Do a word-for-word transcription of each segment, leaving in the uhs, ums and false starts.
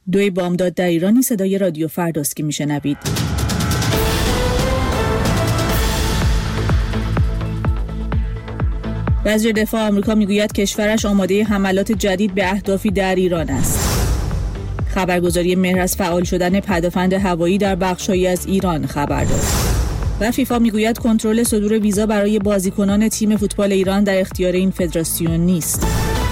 دوی بامداد در ایرانی صدای رادیو فردوسی میشنوید. وزیر دفاع آمریکا میگوید کشورش آماده حملات جدید به اهدافی در ایران است. خبرگزاری مهر از فعال شدن پدافند هوایی در بخش‌هایی از ایران خبر داد. و فیفا میگوید کنترل صدور ویزا برای بازیکنان تیم فوتبال ایران در اختیار این فدراسیون نیست.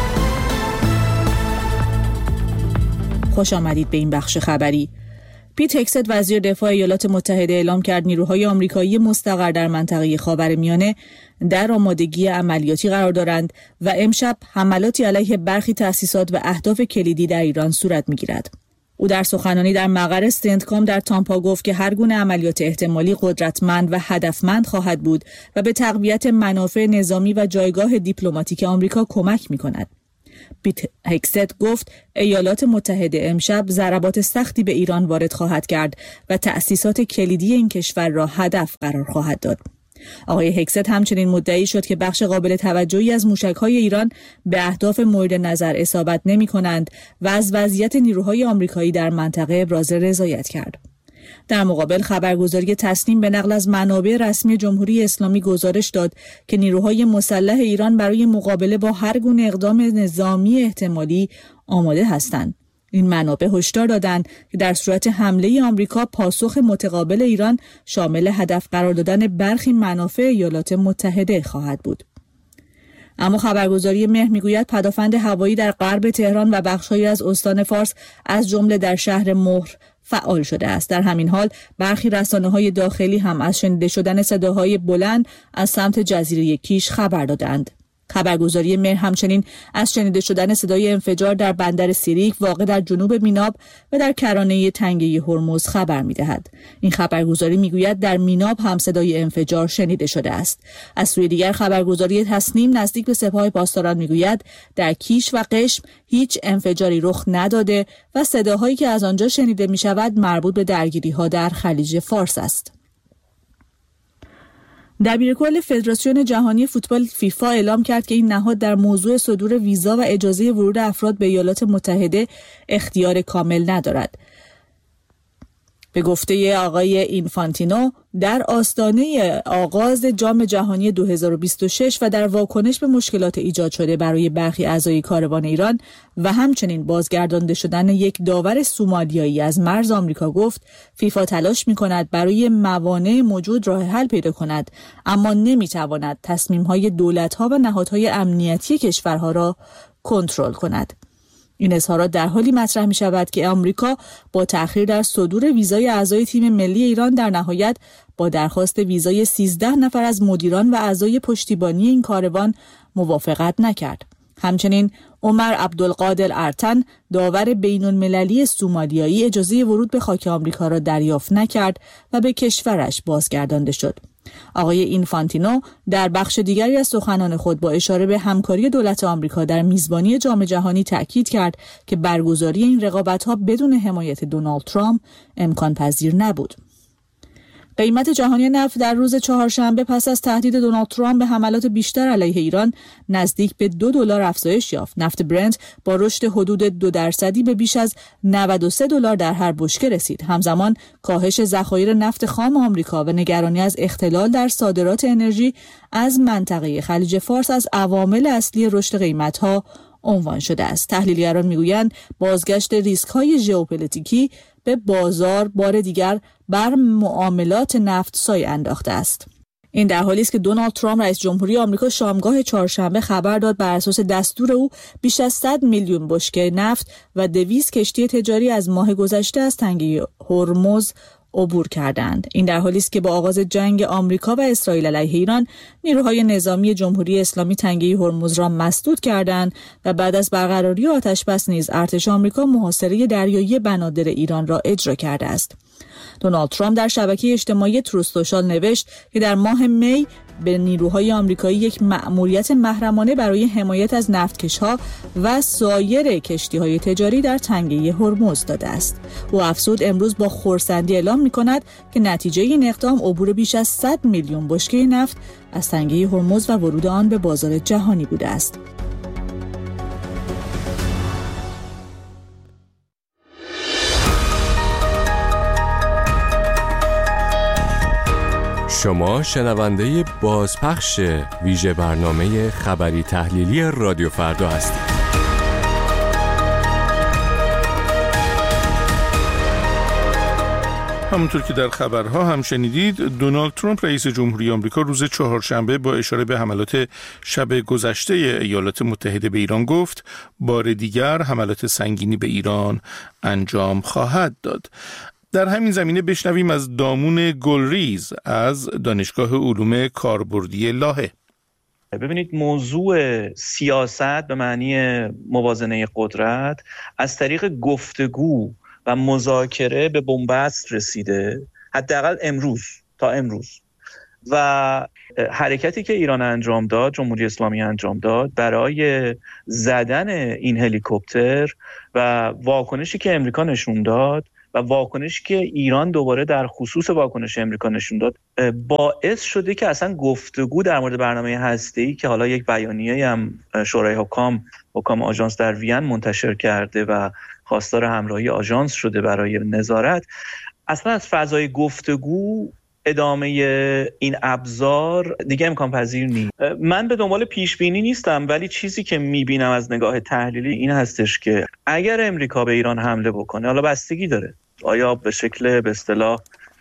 خوش آمدید به این بخش خبری. پیت هگست وزیر دفاع ایالات متحده اعلام کرد نیروهای آمریکایی مستقر در منطقه خاورمیانه در آمادگی عملیاتی قرار دارند و امشب حملاتی علیه برخی تأسیسات و اهداف کلیدی در ایران صورت می‌گیرد. او در سخنرانی در مقر استندکام در تامپا گفت که هر گونه عملیات احتمالی قدرتمند و هدفمند خواهد بود و به تقویت منافع نظامی و جایگاه دیپلماتیک آمریکا کمک می‌کند. پیت هگست گفت ایالات متحده امشب ضربات سختی به ایران وارد خواهد کرد و تأسیسات کلیدی این کشور را هدف قرار خواهد داد. آقای هگست همچنین مدعی شد که بخش قابل توجهی از موشک‌های ایران به اهداف مورد نظر اصابت نمی‌کنند و از وضعیت نیروهای آمریکایی در منطقه ابراز رضایت کرد. در مقابل خبرگزاری تسنیم به نقل از منابع رسمی جمهوری اسلامی گزارش داد که نیروهای مسلح ایران برای مقابله با هر گونه اقدام نظامی احتمالی آماده هستند. این منابع هشدار دادند که در صورت حمله آمریکا پاسخ متقابل ایران شامل هدف قرار دادن برخی منافع ایالات متحده خواهد بود. اما خبرگزاری مهر میگوید پدافند هوایی در غرب تهران و بخش‌هایی از استان فارس از جمله در شهر مهر فعال شده است. در همین حال برخی رسانه‌های داخلی هم از شنیده شدن صداهای بلند از سمت جزیره کیش خبر دادند. خبرگزاری مهر همچنین از شنیده شدن صدای انفجار در بندر سیریک واقع در جنوب میناب و در کرانه تنگه هرمز خبر می‌دهد. این خبرگزاری میگوید در میناب هم صدای انفجار شنیده شده است. از سوی دیگر خبرگزاری تسنیم نزدیک به سپاه پاسداران میگوید در کیش و قشم هیچ انفجاری رخ نداده و صداهایی که از آنجا شنیده می‌شود مربوط به درگیری‌ها در خلیج فارس است. دبیرکل فدراسیون جهانی فوتبال فیفا اعلام کرد که این نهاد در موضوع صدور ویزا و اجازه ورود افراد به ایالات متحده اختیار کامل ندارد. به گفته آقای اینفانتینو در آستانه آغاز جام جهانی دو هزار و بیست و شش و در واکنش به مشکلات ایجاد شده برای برخی اعضای کاروان ایران و همچنین بازگردانده شدن یک داور سومالیایی از مرز آمریکا گفت فیفا تلاش می‌کند برای موانع موجود راه حل پیدا کند، اما نمی‌تواند تصمیم‌های دولت‌ها و نهادهای امنیتی کشورها را کنترل کند. این اظهارات در حالی مطرح می شود که آمریکا با تأخیر در صدور ویزای اعضای تیم ملی ایران در نهایت با درخواست ویزای سیزده نفر از مدیران و اعضای پشتیبانی این کاروان موافقت نکرد. همچنین عمر عبدالقادر ارتن داور بین‌المللی سومالیایی اجازه ورود به خاک آمریکا را دریافت نکرد و به کشورش بازگردانده شد. آقای اینفانتینو در بخش دیگری از سخنان خود با اشاره به همکاری دولت آمریکا در میزبانی جام جهانی تأکید کرد که برگزاری این رقابت‌ها بدون حمایت دونالد ترامپ امکان پذیر نبود. قیمت جهانی نفت در روز چهارشنبه پس از تهدید دونالد ترامپ به حملات بیشتر علیه ایران نزدیک به دو دلار افزایش یافت. نفت برنت با رشد حدود دو درصدی به بیش از نود و سه دلار در هر بشکه رسید. همزمان کاهش ذخایر نفت خام آمریکا و نگرانی از اختلال در صادرات انرژی از منطقه خلیج فارس از عوامل اصلی رشد قیمت‌ها عنوان شده است. تحلیلگران میگویند بازگشت ریسک‌های ژئوپلیتیکی به بازار بار دیگر بر معاملات نفت سایه انداخته است. این در حالی است که دونالد ترامپ رئیس جمهوری آمریکا شامگاه چهارشنبه خبر داد بر اساس دستور او بیش از صد میلیون بشکه نفت و دویست کشتی تجاری از ماه گذشته از تنگه هرمز عبور کردند. این در حالی است که با آغاز جنگ آمریکا و اسرائیل علیه ایران نیروهای نظامی جمهوری اسلامی تنگه هرمز را مسدود کردند و بعد از برقراری آتش‌بس نیز ارتش آمریکا محاصره دریایی بنادر ایران را اجرا کرده است. دونالد ترامپ در شبکه اجتماعی تروث سوشال نوشت که در ماه می به نیروهای آمریکایی یک مأموریت محرمانه برای حمایت از نفتکش‌ها و سایر کشتی‌های تجاری در تنگه هرمز داده است. او افزود امروز با خرسندی اعلام می‌کند که نتیجه این اقدام عبور بیش از صد میلیون بشکه نفت از تنگه هرمز و ورود آن به بازار جهانی بوده است. شما شنونده بازپخش ویژه برنامه خبری تحلیلی رادیو فردا هستید. همونطور که در خبرها هم شنیدید، دونالد ترامپ رئیس جمهوری آمریکا روز چهارشنبه با اشاره به حملات شب گذشته ایالات متحده به ایران گفت بار دیگر حملات سنگینی به ایران انجام خواهد داد. در همین زمینه بشنویم از دامون گلریز از دانشگاه علوم کاربردی لاهه. ببینید، موضوع سیاست به معنی موازنه قدرت از طریق گفتگو و مذاکره به بنبست رسیده، حداقل امروز تا امروز. و حرکتی که ایران انجام داد، جمهوری اسلامی انجام داد برای زدن این هلیکوپتر و واکنشی که امریکا نشون داد و واکنشی که ایران دوباره در خصوص واکنش امریکا نشون داد، باعث شده که اصلا گفتگو در مورد برنامه هسته‌ای که حالا یک بیانیه هم شورای حکام حکام آژانس در وین منتشر کرده و خواستار همراهی آژانس شده برای نظارت، اصلا از فضای گفتگو ادامه این ابزار دیگه امکان پذیر نیست. من به دنبال پیش بینی نیستم، ولی چیزی که میبینم از نگاه تحلیلی این هستش که اگر امریکا به ایران حمله بکنه، حالا بستگی داره آیا به شکل به اصطلاح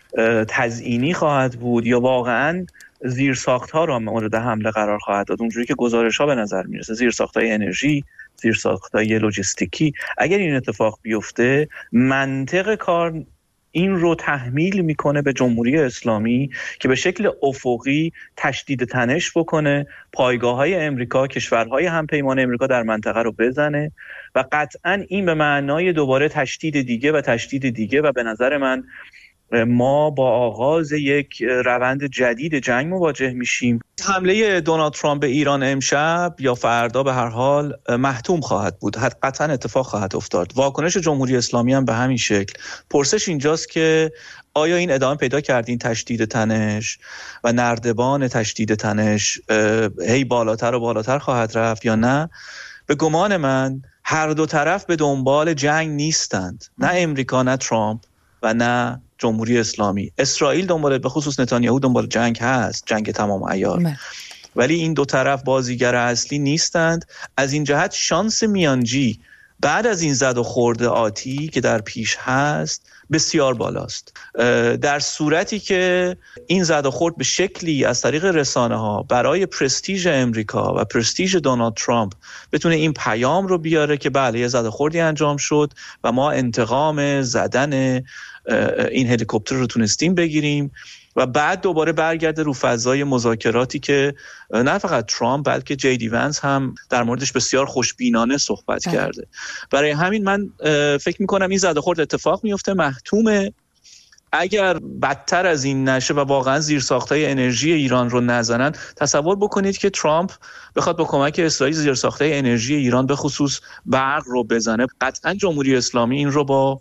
تزیینی خواهد بود یا واقعاً زیرساخت‌ها را مورد حمله قرار خواهد داد، اونجوری که گزارش‌ها به نظر میرسه، زیرساخت‌های انرژی، زیرساخت‌های لوجستیکی. اگر این اتفاق بیفته، منطق کار این رو تحمیل میکنه به جمهوری اسلامی که به شکل افقی تشدید تنش بکنه، پایگاه‌های امریکا، کشورهای همپیمان امریکا در منطقه رو بزنه و قطعاً این به معنای دوباره تشدید دیگه و تشدید دیگه و به نظر من ما با آغاز یک روند جدید جنگ مواجه میشیم. حمله دونالد ترامپ به ایران امشب یا فردا به هر حال محتوم خواهد بود، قطعا اتفاق خواهد افتاد. واکنش جمهوری اسلامی هم به همین شکل. پرسش اینجاست که آیا این ادامه پیدا کرد، این تشدید تنش و نردبان تشدید تنش هی بالاتر و بالاتر خواهد رفت یا نه؟ به گمان من هر دو طرف به دنبال جنگ نیستند، نه امریکا، نه ترامپ و نه جمهوری اسلامی. اسرائیل دنبال، به خصوص نتانیاهو دنبال جنگ هست، جنگ تمام عیار، ولی این دو طرف بازیگر اصلی نیستند. از این جهت شانس میانجی بعد از این زد و خورد آتی که در پیش هست بسیار بالاست. در صورتی که این زد و خورد به شکلی از طریق رسانه ها برای پرستیژ امریکا و پرستیژ دونالد ترامپ بتونه این پیام رو بیاره که بله یه زد و خوردی انجام شد و ما انتقام زدن این هلیکوپتر رو تونستیم بگیریم و بعد دوباره برگرده رو فضای مذاکراتی که نه فقط ترامپ بلکه جی دی ونس هم در موردش بسیار خوشبینانه صحبت اه. کرده. برای همین من فکر میکنم این زد و خورد اتفاق میفته، محتومه. اگر بدتر از این نشه و واقعا زیرساختهای انرژی ایران رو نزنن، تصور بکنید که ترامپ بخواد با کمک اسرائیل زیرساختهای انرژی ایران به خصوص برق رو بزنه، قطعا جمهوری اسلامی این رو با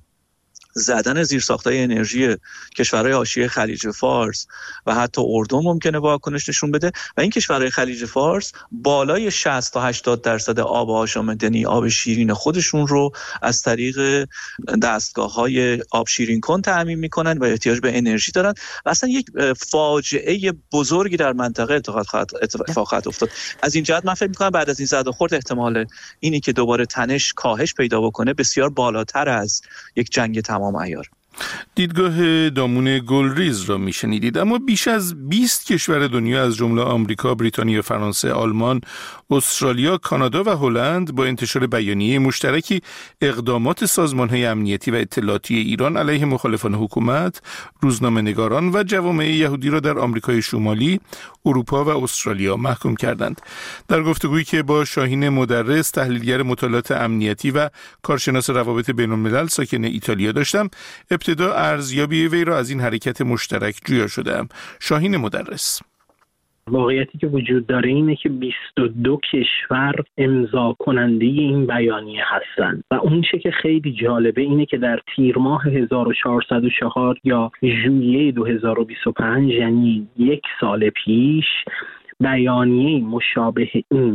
زدن زیرساختهای انرژی کشورهای حاشیه خلیج فارس و حتی اردن ممکنه واکنش نشون بده و این کشورهای خلیج فارس بالای شصت تا هشتاد درصد آب آشامیدنی، آب شیرین خودشون رو از طریق دستگاه‌های آب شیرین کن تأمین میکنن و احتیاج به انرژی دارن و اصلا یک فاجعه بزرگی در منطقه اتفاق خواهد اتفاق خواهد افتاد. از این جهت من فکر میکنم بعد از این زد و خورد احتمال اینی که دوباره تنش کاهش پیدا بکنه بسیار بالاتر از یک جنگ تمام عیار. دیدگاه دامون گلریز را میشنیدید. اما بیش از بیست کشور دنیا از جمله آمریکا، بریتانیا، فرانسه، آلمان، استرالیا، کانادا و هلند با انتشار بیانیه مشترکی اقدامات سازمان‌های امنیتی و اطلاعاتی ایران علیه مخالفان حکومت، روزنامه‌نگاران و جوامع یهودی را در آمریکای شمالی، اروپا و استرالیا محکوم کردند. در گفتگویی که با شاهین مدرس، تحلیلگر مطالعات امنیتی و کارشناس روابط بین‌الملل ساکن ایتالیا داشتم، ابتدا ارزیابی وی را از این حرکت مشترک جویا شدم. شاهین مدرس: واقعیتی که وجود داره اینه که بیست و دو کشور امضا کننده این بیانیه هستند و اون چه که خیلی جالبه اینه که در تیر ماه هزار و چهارصد و چهار یا ژوئیه دو هزار و بیست و پنج، یعنی یک سال پیش، بیانیه مشابه این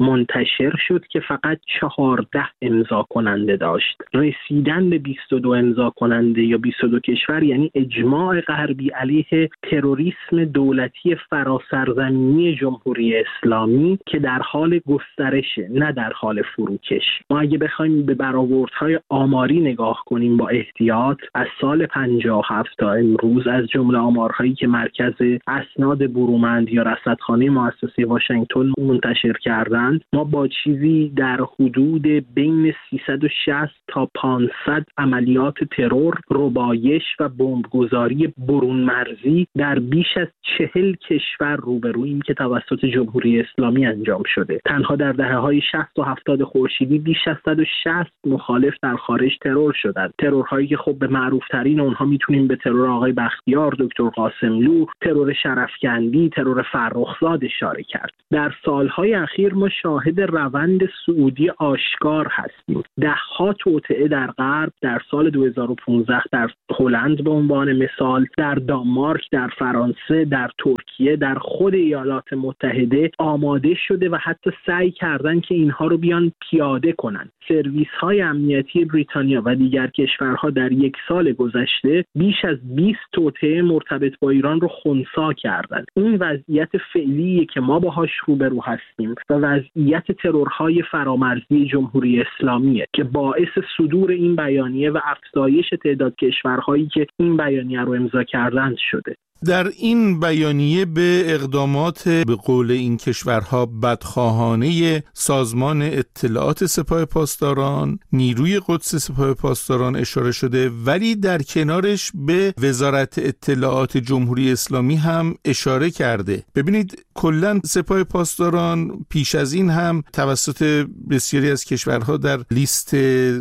منتشر شد که فقط چهارده امضا کننده داشت. رسیدن به بیست و دو امضا کننده یا بیست و دو کشور یعنی اجماع غربی علیه تروریسم دولتی فراسرزمینی جمهوری اسلامی که در حال گسترشه، نه در حال فروکش. ما اگه بخوایم به برآوردهای آماری نگاه کنیم با احتیاط، از سال پنجاه و هفت تا امروز از جمله آمارهایی که مرکز اسناد برومند یا رصدخانه مؤسسه واشنگتن منتشر کردند، ما با چیزی در حدود بین سیصد و شصت تا پانصد عملیات ترور، ربایش و بمبگذاری برون مرزی در بیش از چهل کشور روبرویم که توسط جمهوری اسلامی انجام شده. تنها در دهه‌های شصت و هفتاد خورشیدی بیش از صد و شصت مخالف در خارج ترور شدند. ترورهایی که خب به معروف‌ترین اونها میتونیم به ترور آقای بختیار، دکتر قاسملو، ترور شرفکندی، ترور فرخزاد اشاره کرد. در سالهای اخیر ما شاهد روند صعودی آشکار هستیم. ده‌ها توطئه در غرب در سال دو هزار و پانزده در هلند به عنوان مثال، در دانمارک، در فرانسه، در ترکیه، در خود ایالات متحده آماده شده و حتی سعی کردن که اینها رو بیان پیاده کنن. سرویس‌های امنیتی بریتانیا و دیگر کشورها در یک سال گذشته بیش از بیست توطئه مرتبط با ایران رو خنثی کردند. این وضعیت فعلیه که ما باهاش روبرو هستیم و وضعیت ترورهای فرامرزی جمهوری اسلامیه که باعث صدور این بیانیه و افزایش تعداد کشورهایی که این بیانیه رو امضا کردند شده. در این بیانیه به اقدامات به قول این کشورها بدخواهانه سازمان اطلاعات سپاه پاسداران، نیروی قدس سپاه پاسداران اشاره شده، ولی در کنارش به وزارت اطلاعات جمهوری اسلامی هم اشاره کرده. ببینید کلاً سپاه پاسداران پیش از این هم توسط بسیاری از کشورها در لیست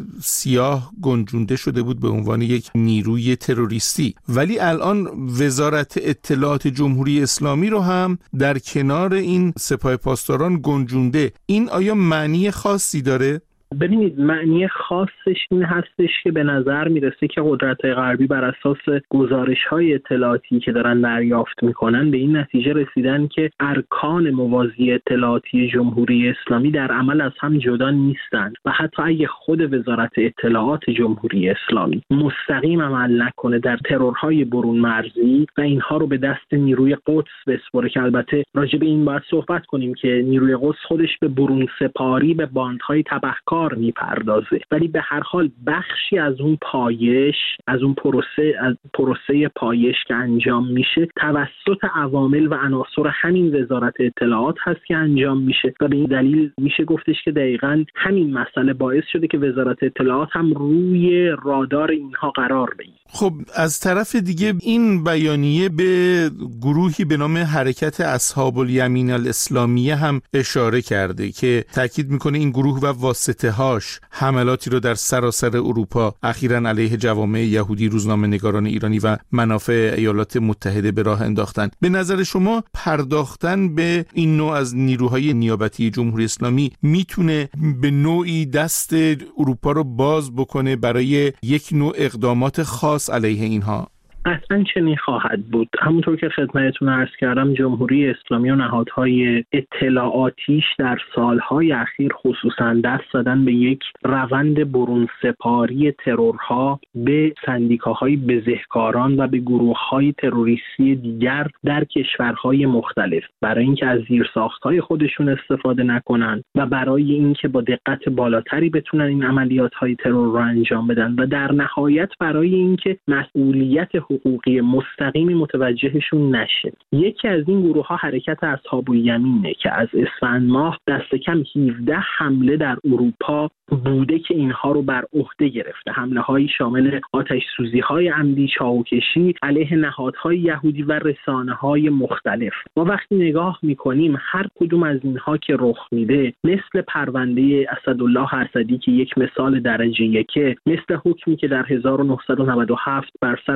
سیاه گنجونده شده بود به عنوان یک نیروی تروریستی، ولی الان وزارت اطلاعات جمهوری اسلامی رو هم در کنار این سپاه پاسداران گنجونده. این آیا معنی خاصی داره؟ ببینید معنی خاصش این هستش که به نظر میرسه که قدرت‌های غربی بر اساس گزارش‌های اطلاعاتی که دارن دریافت میکنن به این نتیجه رسیدن که ارکان موازی اطلاعاتی جمهوری اسلامی در عمل از هم جدا نیستند و حتی اگه خود وزارت اطلاعات جمهوری اسلامی مستقیم عمل نکنه در ترورهای برون مرزی و اینها رو به دست نیروی قدس بسپره، که البته راجع به این باید صحبت کنیم که نیروی قدس خودش به برون سپاری به باندهای تبهکار میپردازه، ولی به هر حال بخشی از اون پایش، از اون پروسه از پروسه پایش که انجام میشه توسط عوامل و عناصر همین وزارت اطلاعات هست که انجام میشه و به این دلیل میشه گفتش که دقیقاً همین مسئله باعث شده که وزارت اطلاعات هم روی رادار اینها قرار بگیره. خب از طرف دیگه این بیانیه به گروهی به نام حرکت اصحاب الیمین الاسلامیه هم اشاره کرده که تاکید میکنه این گروه و واسطه هاش حملاتی رو در سراسر اروپا اخیراً علیه جوامع یهودی، روزنامه‌نگاران ایرانی و منافع ایالات متحده به راه انداختن. به نظر شما پرداختن به این نوع از نیروهای نیابتی جمهوری اسلامی میتونه به نوعی دست اروپا رو باز بکنه برای یک نوع اقدامات خاص علیه اینها؟ اصلا چنین خواهد بود. همونطور که خدمتتون عرض کردم جمهوری اسلامی و نهادهای اطلاعاتیش در سالهای اخیر خصوصا دست زدن به یک روند برون سپاری ترورها به سندیکاهای بزهکاران و به گروههای تروریستی دیگر در کشورهای مختلف برای اینکه از زیرساختهای خودشون استفاده نکنن و برای اینکه با دقت بالاتری بتونن این عملیاتهای ترور رو انجام بدن و در نهایت برای اینکه مسئولیت حقوقی مستقیمی متوجهشون نشه. یکی از این گروه ها حرکت اصحاب الیمینه که از اسفند ماه دست کم هفده حمله در اروپا بوده که اینها رو بر عهده گرفته. حمله های شامل آتش سوزی های عمدی، چاوکشی علیه نهادهای یهودی و رسانه های مختلف. ما وقتی نگاه میکنیم هر کدوم از اینها که رخ میده، مثل پرونده اسدالله اسدی که یک مثال درجه یکه، مثل حکمی که در هزار و نهصد و نود و هفت بر سر مسئله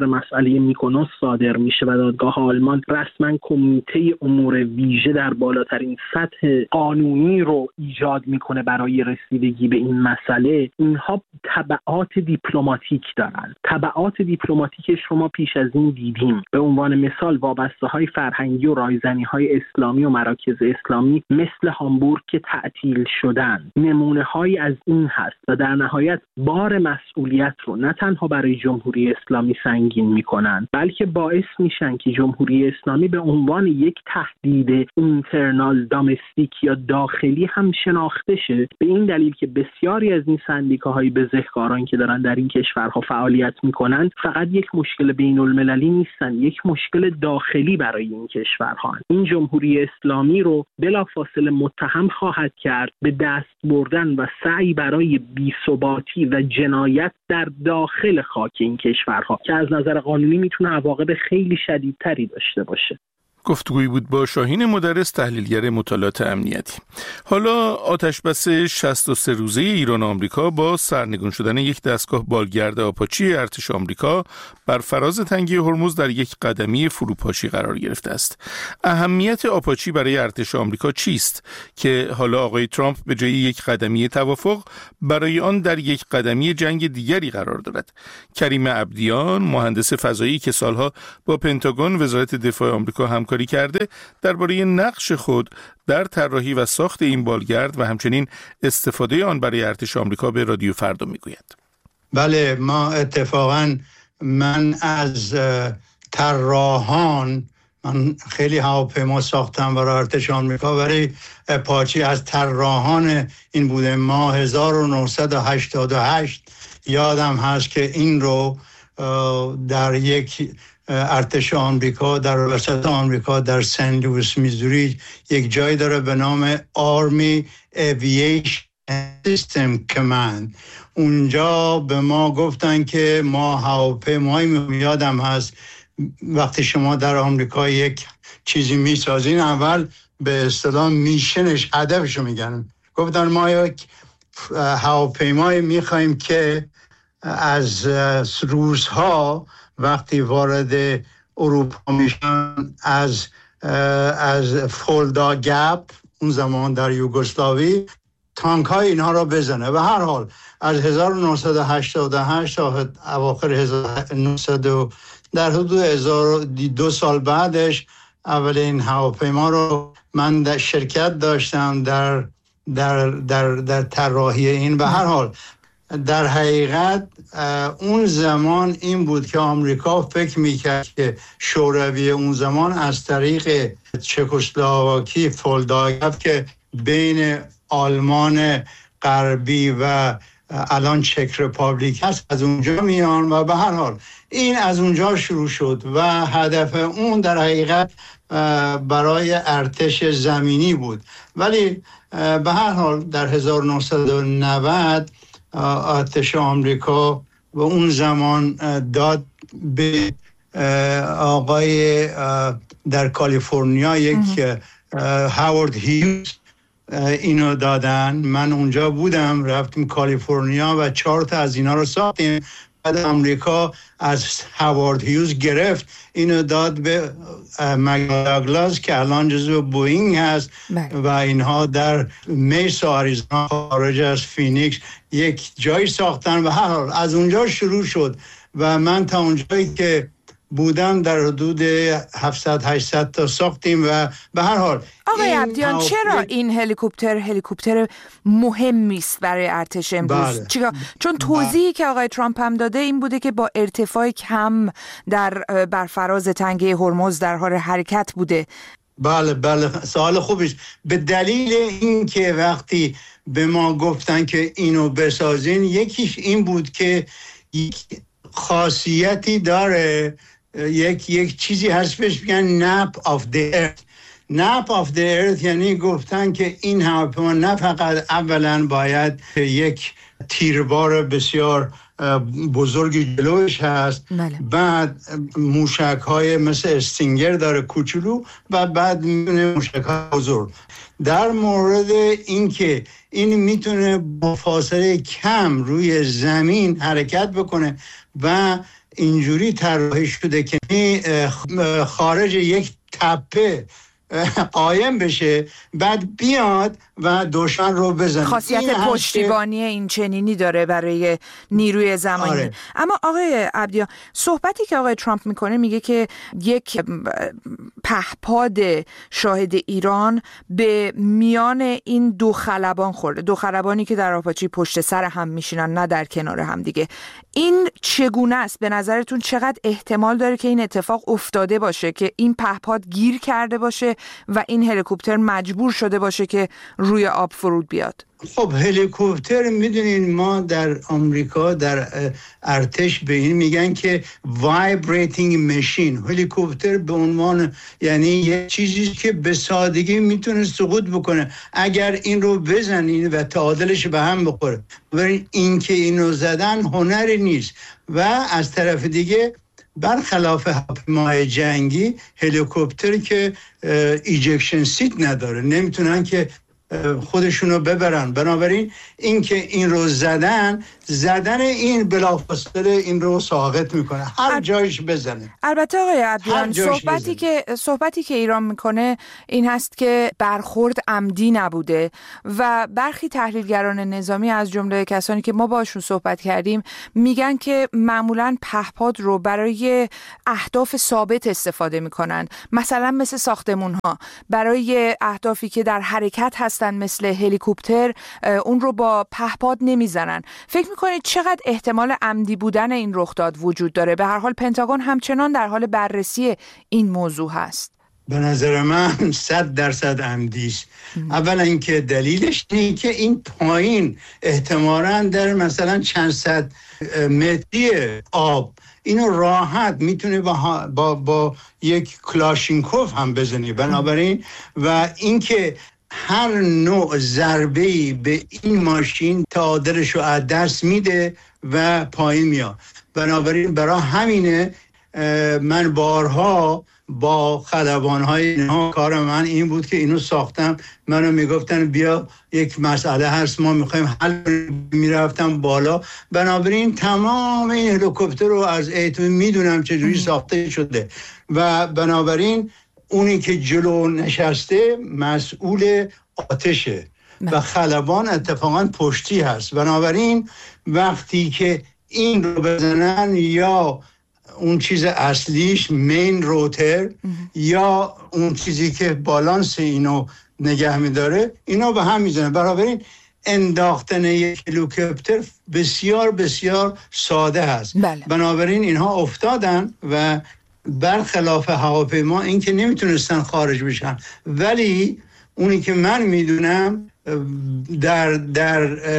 مسئله میکونوس صادر میشه و دادگاه آلمان رسما کمیته امور ویژه در بالاترین سطح قانونی رو ایجاد میکنه برای رسیدگی به این مسئله، اینها تبعات دیپلماتیک دارن. تبعات دیپلماتیکش رو ما پیش از این دیدیم. به عنوان مثال وابسته های فرهنگی و رایزنی های اسلامی و مراکز اسلامی مثل هامبورگ که تعطیل شدن نمونه هایی از این هست و در نهایت بار مسئولیت رو نه تنها برای جمهوری اسلامی سنگین میکنن بلکه باعث میشن که جمهوری اسلامی به عنوان یک تهدید اینترنال دامستیک یا داخلی هم شناخته شه، به این دلیل که بسیاری از این سندیکاهای بزهکاران که دارن در این کشورها فعالیت میکنن فقط یک مشکل بین المللی نیستن، یک مشکل داخلی برای این کشورها. این جمهوری اسلامی رو بلافاصله متهم خواهد کرد به دست بردن و سعی برای بی‌ثباتی و جنایت در داخل خاک این کشورها که از نظر قانونی میتونه عواقب خیلی شدیدتری داشته باشه. گفتگویی بود با شاهین مدرس، تحلیلگر مطالعات امنیتی. حالا آتشبس شصت و سه روزه ایران و آمریکا با سرنگون شدن یک دستگاه بالگرد آپاچی ارتش آمریکا بر فراز تنگه هرمز در یک قدمی فروپاشی قرار گرفته است. اهمیت آپاچی برای ارتش آمریکا چیست که حالا آقای ترامپ به جای یک قدمی توافق برای آن در یک قدمی جنگ دیگری قرار دارد؟ کریم عبدیان، مهندس فضایی که سالها با پنتاگون وزارت دفاع آمریکا همکاری کرده، درباره نقش خود در طراحی و ساخت این بالگرد و همچنین استفاده آن برای ارتش آمریکا به رادیو فردا میگوید. بله، ما اتفاقا من از طراحان من خیلی هواپیما ساختم برای ارتش آمریکا، برای آپاچی از طراحان این بوده. ما هزار و نهصد و هشتاد و هشت یادم هست که این رو در یک ارتش آمریکا در وسط آمریکا در سن لوئیس میزوری یک جای داره به نام آرمی اوییشن سیستم کماند. اونجا به ما گفتن که ما هواپیمایی، یادم هست وقتی شما در آمریکا یک چیزی میسازین اول به اصطلاح میشنش هدفشو میگن. گفتن ما یک هواپیمایی میخوایم که از روس‌ها وقتی وارد اروپا میشن از از فولدا گپ اون زمان در یوگسلاوی تانک های اینها را بزنه. و هر حال از هزار و نهصد و هشتاد و هشت تا اواخر هزار و نهصد در حدود هزار و دو سال بعدش اولین هواپیما رو من در شرکت داشتم در در در در طراحی این. به هر حال در حقیقت اون زمان این بود که آمریکا فکر میکرد که شوروی اون زمان از طریق چکسلواکی فولداگف که بین آلمان غربی و الان چک رپابلیک هست از اونجا میان و به هر حال این از اونجا شروع شد و هدف اون در حقیقت برای ارتش زمینی بود. ولی به هر حال در هزار و نهصد و نود ارتش آمریکا و اون زمان داد به آقای در کالیفرنیا یک هاوارد هیوز اینو دادن. من اونجا بودم، رفتیم کالیفرنیا و چهار تا از اینا رو ساختیم. بعد آمریکا از هاوارد هیوز گرفت اینو داد به مگداگلاس که الان جزو بوئینگ هست و اینها در میسا آریزونا خارج از فینیکس یک جای ساختن و هر حال از اونجا شروع شد و من تا اونجایی که بودم در حدود هفتصد هشتصد تا ساختیم و به هر حال آقای عبدیان چرا این هلیکوپتر هلیکوپتر مهمی است برای ارتش امروز؟ بله. چرا؟ چون توضیحی که آقای ترامپ هم داده این بوده که با ارتفاع کم در برفراز تنگه هرمز در حال حرکت بوده. بله بله سوال خوبیست. به دلیل این که وقتی به ما گفتن که اینو بسازین، یکیش این بود که یک خاصیتی داره، یک یک چیزی هست بهش میگن نپ آف دی ارث. نپ آف دی ارث یعنی گفتن که این هواپیما نه فقط اولا باید یک تیربار بسیار بزرگی جلوش هست. بله. بعد موشک های مثل استینگر داره کوچولو و بعد میتونه موشک های بزرگ. در مورد اینکه این میتونه با فاصله کم روی زمین حرکت بکنه و اینجوری طراحی شده که خارج یک تپه قایم بشه بعد بیاد و دشمن رو بزنه. خاصیت پشتیبانی این چنینی داره برای نیروی زمانی. آره. اما آقای عبدیان، صحبتی که آقای ترامپ میکنه میگه که یک پهپاد شاهد ایران به میان این دو خلبان خورده، دو خلبانی که در آپاچی پشت سر هم میشینن نه در کنار هم دیگه. این چگونه است؟ به نظرتون چقدر احتمال داره که این اتفاق افتاده باشه که این پهپاد گیر کرده باشه و این هلیکوپتر مجبور شده باشه که روی آب فرود بیاد؟ خب هلیکوپتر میدونین ما در آمریکا در ارتش به این میگن که وایبریتینگ ماشین. هلیکوپتر به عنوان یعنی یه چیزی که به سادگی میتونه سقوط بکنه اگر این رو بزنین و تعادلش به هم بخوره. ولی این که اینو زدن هنری نیست. و از طرف دیگه برخلاف هواپیمای جنگی هلیکوپتر که ایجکشن سیت نداره، نمیتونن که خودشونو ببرن. بنابراین این که این رو زدن زدن این بلافاصله این رو ساقط میکنه هر جایش بزنه. البته آقای عبدیان صحبتی که صحبتی که ایران میکنه این هست که برخورد عمدی نبوده و برخی تحلیلگران نظامی از جمله کسانی که ما باشون صحبت کردیم میگن که معمولاً پهپاد رو برای اهداف ثابت استفاده میکنن، مثلا مثل ساختمون ها، برای اهدافی که در حرکت هستن مثل هلیکوپتر اون رو با پهپاد نمیزنن. فکر میکنید چقدر احتمال عمدی بودن این رخداد وجود داره؟ به هر حال پنتاگون همچنان در حال بررسی این موضوع هست. به نظر من صد درصد عمدی است. اولا اینکه دلیلش اینه که این پایین احتمالاً در مثلا چند صد متری آب اینو راحت میتونه با, با, با یک کلاشینکوف هم بزنی. بنابراین و اینکه هر نوع ضربه‌ای به این ماشین تعادلش رو از دست میده و پایین میاد. بنابراین برای همینه من بارها با خلبان‌های اینها کار من این بود که اینو ساختم. منو میگفتن بیا یک مسئله هست ما میخوایم حل میرفتم بالا. بنابراین تمام این هلیکوپتر رو از ایتون میدونم چجوری ساخته شده و بنابراین اونی که جلو نشسته مسئول آتشه و خلبان اتفاقا پشتی هست. بنابراین وقتی که این رو بزنن یا اون چیز اصلیش مین روتر یا اون چیزی که بالانس اینو نگه میداره اینا به هم میزنه. بنابراین انداختن یک هلیکوپتر بسیار بسیار ساده هست. بله. بنابراین اینها افتادن و برخلاف هواپیما این که نمیتونستن خارج بشن. ولی اونی که من میدونم در در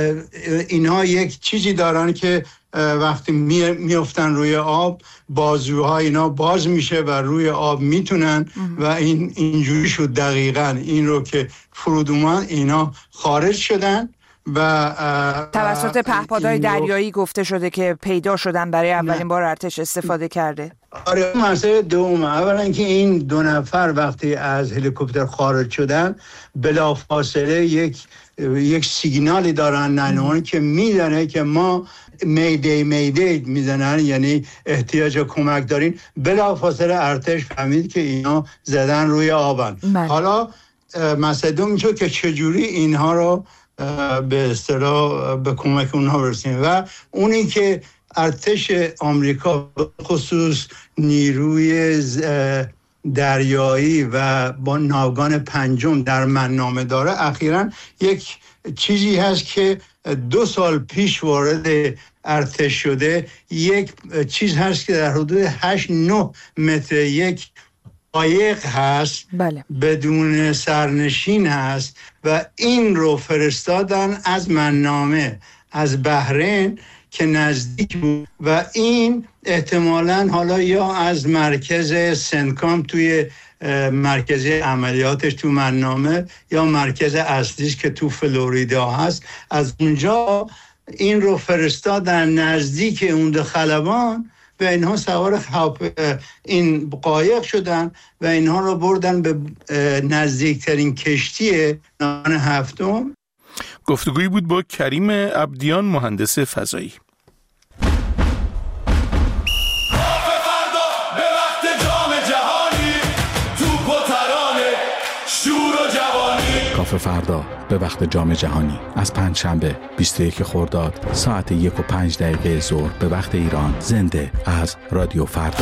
اینها یک چیزی دارن که وقتی میافتن روی آب بازوها اینا باز میشه و روی آب میتونن و این اینجوری شد دقیقاً این رو که فرود اومد اینا خارج شدن و توسط پهپادهای دریایی گفته شده که پیدا شدن برای اولین نه. بار ارتش استفاده کرده. آره مسئله دوم اولا که این دو نفر وقتی از هلیکوپتر خارج شدن بلافاصله یک یک سیگنالی دارن نانوان که میدونه که ما میدی میدی میزنن یعنی احتیاج کمک دارین. بلافاصله ارتش فهمید که اینا زدن روی آبن. من. حالا مسئله دوم چون که چجوری اینها رو به اصطلاح به کمک اونها برسیم و اونی که ارتش آمریکا خصوص نیروی دریایی و با ناوگان پنجم در منامه داره اخیراً یک چیزی هست که دو سال پیش وارد ارتش شده. یک چیز هست که در حدود هشت نه متر یک قایق هست. بله. بدون سرنشین هست و این رو فرستادن از منامه از بحرین که نزدیک بود و این احتمالاً حالا یا از مرکز سنکام توی مرکز عملیاتش تو منامه یا مرکز اصلیش که تو فلوریدا هست از اونجا این رو فرستادن نزدیک اون خلبان و اینها سوار این قایق شدن و اینها رو بردن به نزدیکترین کشتی نان هفتم. گفتگویی بود با کریم عبدیان، مهندس فضایی. کافه فردا به وقت جام جهانی از پنجشنبه بیست و یک خرداد ساعت یک و پنج دقیقه ظهر به وقت ایران، زنده از رادیو فردا.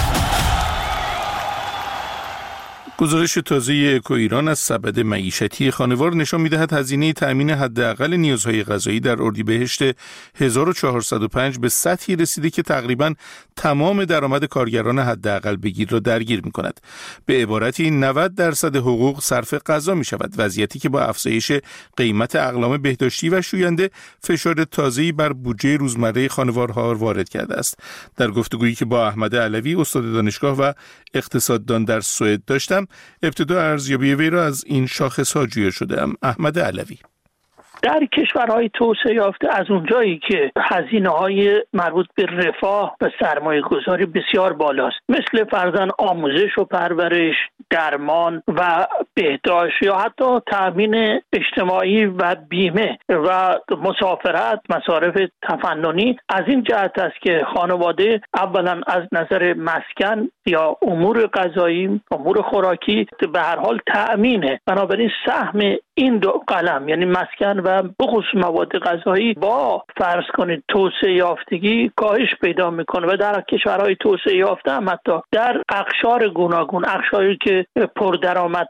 گزارش تازه اکو ایران از سبد معیشتی خانوار نشان می‌دهد هزینه تأمین حداقل نیازهای غذایی در اردیبهشت هزار و چهارصد و پنج به سطحی رسیده که تقریباً تمام درآمد کارگران حداقل بگیر را درگیر می‌کند. به عبارتی نود درصد حقوق صرف غذا می‌شود، وضعیتی که با افزایش قیمت اقلام بهداشتی و شوینده فشار تازه‌ای بر بودجه روزمره خانوارها وارد کرده است. در گفتگویی که با احمد علوی، استاد دانشگاه و اقتصاددان در سوئد داشتم، ابتدا ارزیابی وی را از این شاخص‌ها جویا شده‌ام. احمد علوی: در کشورهای توسعه یافته از اونجایی که هزینه‌های مربوط به رفاه و سرمایه گذاری بسیار بالاست، مثل فرضاً آموزش و پرورش، درمان و بهداشت یا حتی تأمین اجتماعی و بیمه و مسافرت، مصارف تفننی، از این جهت است که خانواده اولاً از نظر مسکن یا امور غذایی، امور خوراکی به هر حال تأمینه. بنابراین سهم این دو قلم، یعنی مسکن و بخصوص مواد غذایی، با فرض کنید توسعه یافتگی کاهش پیدا میکنه و در کشورهای توسعه یافته هم حتی در اقشار گوناگون، اقشاری که پردرآمد